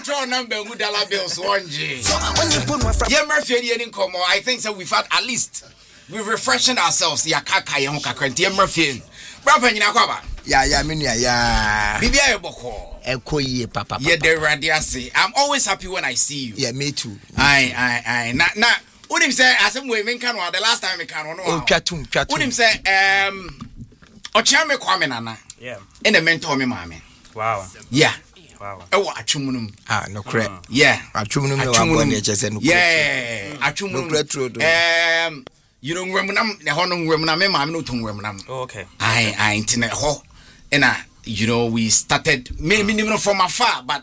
control number with dollar bills 1G. Yeah, Murphy, I think so. We've had at least we're refreshing ourselves. Yeah, Kaka, Yonka, Murphy. Brother, you know, yeah, minia, yeah. Bibia Boko. Ekoye, papa. Yeah, the radiasi. I'm always happy when I see you. Yeah, me too. Nah. What him say? As some women can the last time we can no. Oh, chatum. What him say? Ochame kwame nana. Yeah. And the mentor me mama. Wow. Yeah. Wow. Ewo achumunum. No crap. Yeah. Achumunum no one just no. Yeah. Achumunum. You know remunam ne hono remunam me mama no ton remunam. Oh, okay. I internet ho. And you know we started minimum from afar but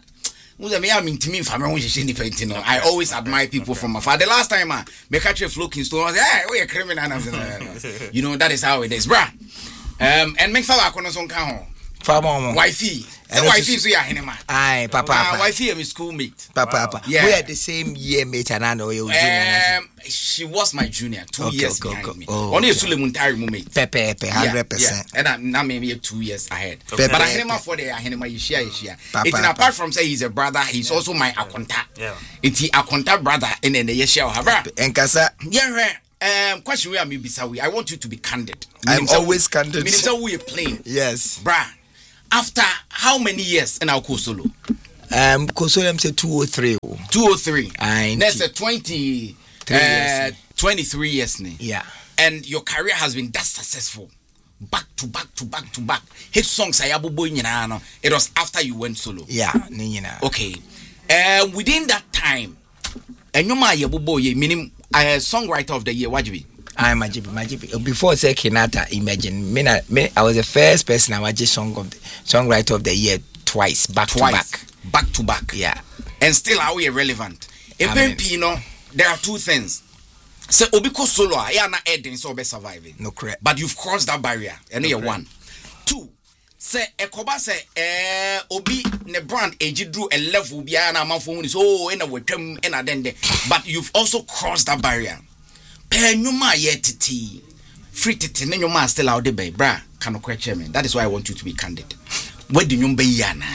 I always admire people from afar. The last time I catch a flow in store, I was hey, we a criminal. You know, that is how it is, bruh. And make fella kono count. Wifey. Wifey so ya hinema. Aye, papa. Wifey is my schoolmate. Papa. Yeah. We are the same year mate and I know you junior. She was my junior 2 years behind me. Oh, only Sulemuntari mumate. Pepe 100%. And now maybe 2 years ahead. Pepe, but I hinema for the hinema you share. It's apart from say he's a brother, he's also my akonta. Yeah. It's the akonta brother and then the yeshia habra. Enkasa. Yeah, question where me bisawi. I want you to be candid. I'm always candid. Minister, we are playing. Yes. Bruh. After how many years in our solo? Kosolo say 203. 203. That's a 23 years. Yeah. And your career has been that successful. Back to back. Hit songs it was after you went solo. Yeah. Okay. Within that time, and you meaning songwriter of the year, what do you be? I'm Majibi. Before say Kinata, imagine me. I was the first person I was just songwriter of the year twice, back to back. Yeah, and still are we relevant? There are two things. So Obiko solo, I na ending so be surviving. No correct. But you've crossed that barrier. And you're one. Two. Say Ekoba say Obi ne brand age drew a level biya na manfo so ena wetwam ena dende. But you've also crossed that barrier. Nyuma yetiti free titi ne nyuma still out there bra can chairman. That is why I want you to be candid. What do you be yana?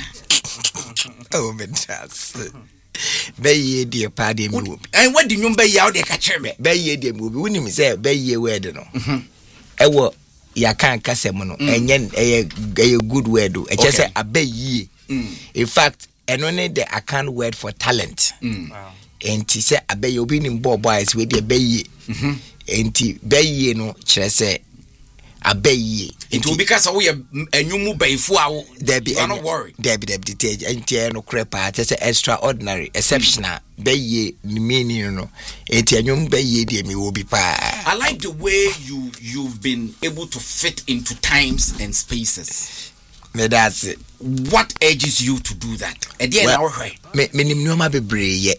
Oh mentas. Be ye dear party move. And what do you be out there chairman? Be ye dear move. When him say be ye word no. Ewo ya kan kasem no enye a good word do. E just say abe ye. In fact, and only the account word for talent. Wow. Enti se abe obi ni boys we dey be enti be no kire se abe it will because we enyumu before there be not worry there be enti no crepa say extraordinary exceptional be meaning no enti enyumu be dey me obi pa. I like the way you've been able to fit into times and spaces. Me that's it. What urges you to do that? Well, me nim no ma bebre ye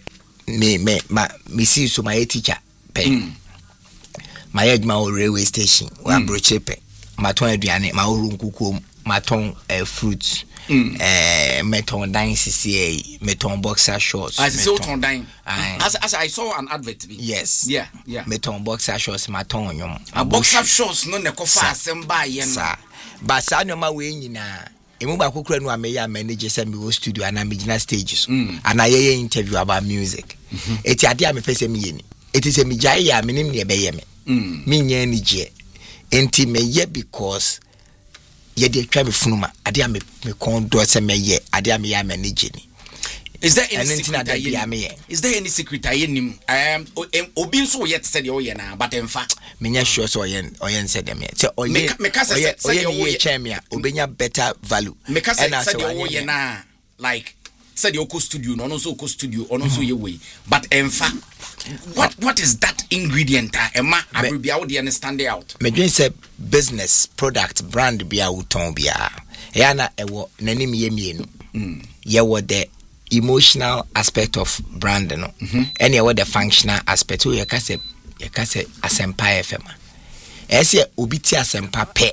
me see so my teacher pay my edma railway station wa broche pe maton aduane ma orunkukum maton fruits meton dine CCA meton boxer shorts as I saw an advert. Yes. Yeah meton boxer shorts maton nyom a boxer shorts no ne kofa asemba ye no ba sa nyoma we nyina emu ba kokura no ameya manage say me wo studio and amigina stages and I interview about music. Eti ade a me pese me ye ni eti se me jai ya me nim ne be ye me me nya ni je enti me ye because ye de twa me funuma ade a me kon do se me ye ade a me ya manage ni. Is there any secret I nim obi nso yet said you na but in fact me nya sure so oyen said them say oyen oyen chamia obenya better value me ka said you na like said you go studio no so go studio no so ye way but in fact what is that ingredient ema abribia wo dey understand it out me dream say business product brand bia wuton bia ya na ewo nanim ye mienu ye wo the emotional aspect of brand no and ye wo the functional aspect so ye ka say asempa fm ese obi ti asempa pe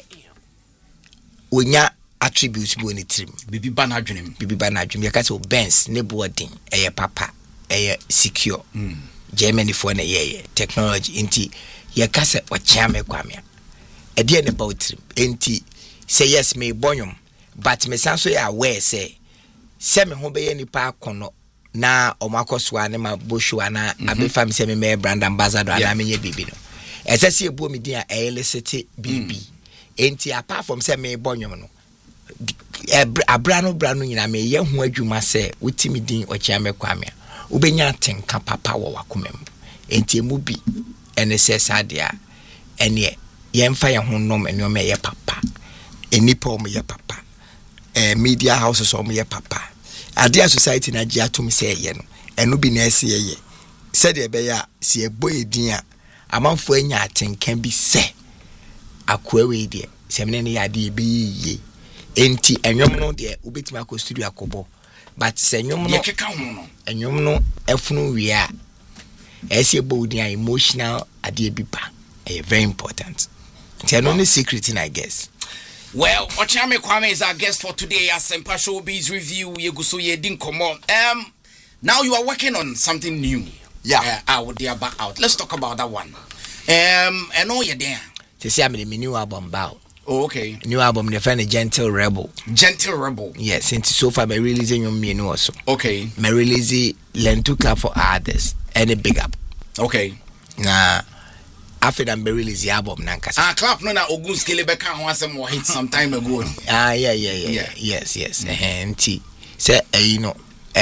onya attributes bo ni trim bibi ba na adwenem ye ka say Benz ne boarding eye papa eye secure Germany for na ye technology inti ye ka say o chiame kwame e de ne ba trim inti say yes me bonyum but me san so ya aware say me ho be ye nipa akono na omakoswa ne ma bosho ana abefam se me brand ambassador ana menye bibi no esese ebuo me din a elicit bibi enti apart from say me bonyom no abra no nyina me ye ho adwuma se wotimi din ochia me kwame ubenya tenka papa wo wakomam enti emu bi ene se sadia ene ye mfa ye ho nom ene o me ye papa enipa o me ye papa media houses o me ye papa Adia society na gia to me say ye no eno bi na ese ye said e be ya si ebo edin a amanfo anya atenkan bi se akwa we de semne ne ya de be ye enti enwom no de obetima akọ studio akobo but se enwom no ye keka ho no enwom no efunu wi a ese ebo edin a emotional ade bi ba very important it's no secret in I guess. Well, Ochame Kwame is our guest for today at Sempa Showbiz Review. Yeguso Yedin Komo. Now you are working on something new. Yeah. Out. Let's talk about that one. I know you're there. To see I'm in the new album bow. Oh, okay. New album, the friend Gentle Rebel. Gentle Rebel. Yes, since so far my releasing you me also. Okay. My release learn to clap for others and a big up. Okay. Nah. After that, be release the album nankasa. Clap no na Ogun Skele beka ho asem more hit some time ago. Yeah. Yes. Enti say you know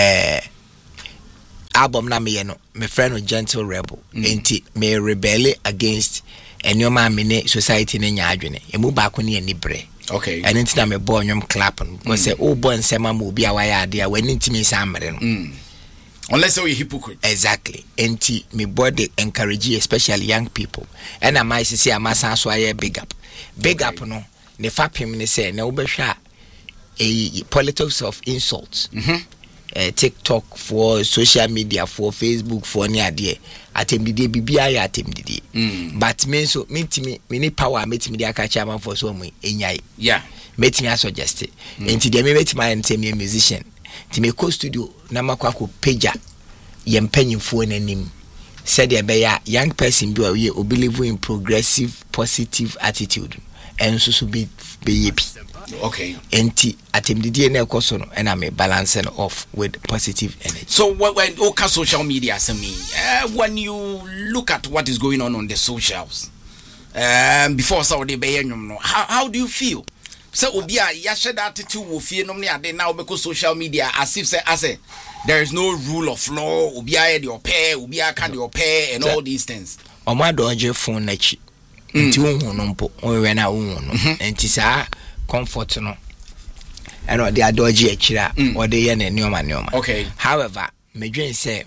album na me no my friend Gentle Rebel. Enti me rebel against enyoma me society ne nya adwene. Emu ba ko ne ani bre. Okay. And enti na me boy nyom clap no. Go say oh boy nsema ma obi awaya ade a wani ntimi samre no. Unless you're a hypocrite. Exactly. Enti me body encourage especially young people. And I might say I must answer a big up. Big up no. Ne fapim ne say na ubesha a politics of insults. TikTok for social media for Facebook for any idea. Atemdide bibia ya atemdide. But me so me ni power me the akacha man for so me enyai. Yeah. Me I suggest it. Enti de me my me musician. Ti me co studio na makwa ko page yempanyimfo nanim said e young person bi we believe in progressive positive attitude and so be okay enti atemdidie na ekoso no na me balancing off with positive energy. So when okay social media when you look at what is going on the socials before Saudi be no how do you feel? So obia ya shed attitude wo fie nom ne ade now because social media as if say there is no rule of law obia de opay obia can de opay and all these things. Omadonje phone na chi nti unhu no mpo we na unhu no nti sa comfort no and o de adoje akira o de ye na neoma. Okay. However, medwen say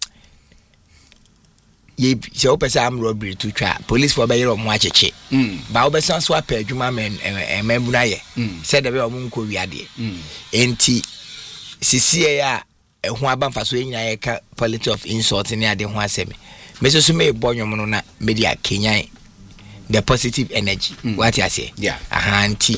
ye se opese am robbery to try police for be yero mo acheche ba obesan so apa adwuma men emabuna ye said the way omo nko wiade enti sisie ya ehu abamfa so enyina ye ka politics of insult ne ade ho asemi me so me bonwom no na media kenyan the positive energy what you say ahanti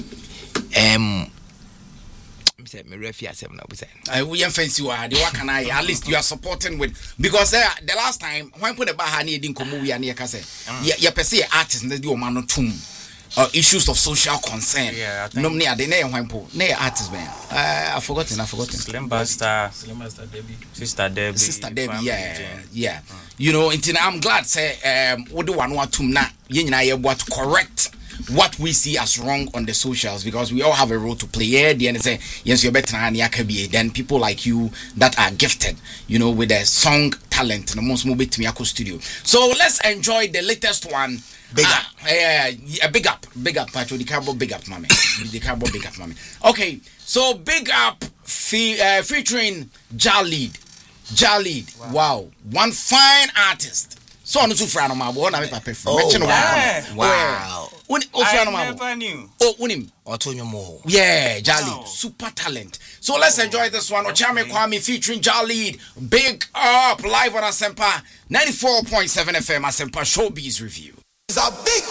say me refi asem na busa we fancy wa the can I at least you are supporting with because the last time when put the bar na edin komo wi na ka say ye pese artist na di o ma no tum issues of social concern no me ade na ye hwan po na ye artist ben I forgotten Slim Buster Debbie Sister Debbie yeah you know I'm glad say we do one tum na ye nyina ye bo to correct what we see as wrong on the socials because we all have a role to play here. The end say yes you're better than then people like you that are gifted, you know, with a song talent. No most move to Miyako Studio. So let's enjoy the latest one. Big up, Pacho. The cardboard big up, mommy. Okay, so big up featuring Jalid. Wow, one fine artist. So on the two friend of my boy, na me papa. Wow. I never knew. Oh, unim. Otonyomo. Yeah, Jalid. Super talent. So let's enjoy this one. Ochame Kwame featuring Jalid. Big up live on Asempa 94.7 FM Asempa Showbiz Review. It's a big